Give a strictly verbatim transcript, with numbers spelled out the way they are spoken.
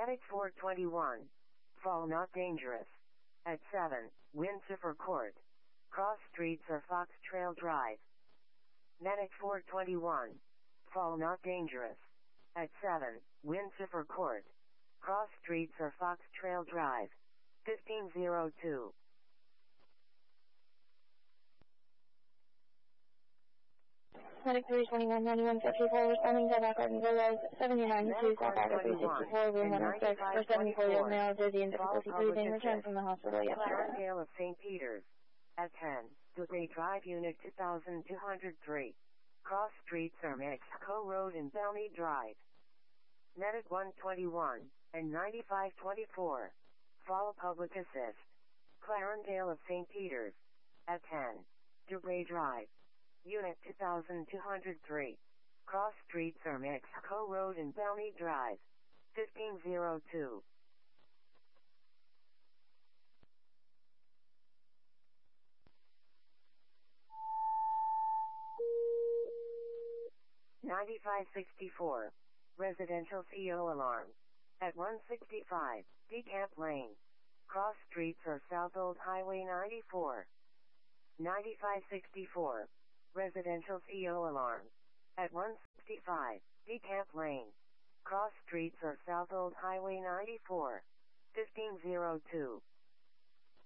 Medic four twenty-one. Fall not dangerous. At seven, Windsor Court. Cross streets or Fox Trail Drive. Medic four twenty-one. Fall not dangerous. At seven, Windsor Court. Cross streets or Fox Trail Drive. fifteen oh two. Medic three twenty-one ninety-one fifty-four, responding to back garden garage, seventy-nine two South Ida three sixty-four, room one oh six, for seventy-four years male, dizzy and difficulty breathing, returned from the hospital yesterday. Clarendale of Saint Peter's. At ten, Dubay Drive Unit two thousand two hundred three. Cross streets are Mexico Road and Belmy Drive. Medic one twenty-one and ninety-five twenty-four. Fall Public Assist. Clarendale of Saint Peter's. At ten, Dubay Drive. Unit two thousand two hundred three. Cross streets are Mexico Road and Belmy Drive. fifteen oh two. ninety-five sixty-four. Residential C O alarm. At one sixty-five, Decamp Lane. Cross streets are South Old Highway ninety-four. ninety-five sixty-four. Residential C O alarm. At one sixty-five, Decamp Lane. Cross streets are South Old Highway ninety-four. fifteen oh two.